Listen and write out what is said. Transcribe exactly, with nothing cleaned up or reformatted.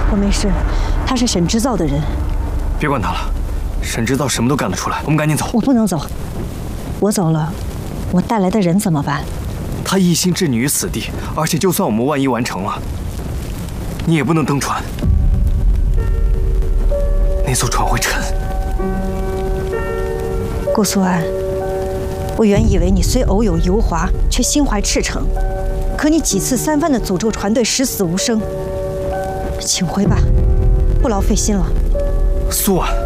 我没事，他是沈织造的人。 别管他了，沈织造什么都干得出来。我们赶紧走。 我不能走，我走了，我带来的人怎么办？ 他一心置你于死地，而且就算我们万一完成了，你也不能登船，那艘船会沉。 顾苏安，我原以为你虽偶有油滑，却心怀赤诚，可你几次三番的诅咒船队十死无生，请回吧，不劳费心了。 苏婉。